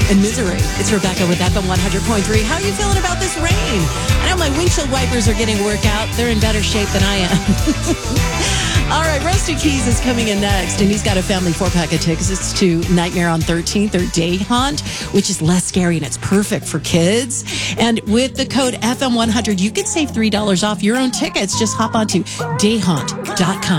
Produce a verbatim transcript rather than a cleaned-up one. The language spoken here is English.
and misery. It's Rebecca with F M one hundred point three. How are you feeling about this rain? I know my windshield wipers are getting work out. They're in better shape than I am. All right, Rusty Keys is coming in next, and he's got a family four-pack of tickets to Nightmare on thirteenth or Day Haunt, which is less scary, and it's perfect for kids. And with the code F M one hundred, you can save three dollars off your own tickets. Just hop on to day haunt dot com.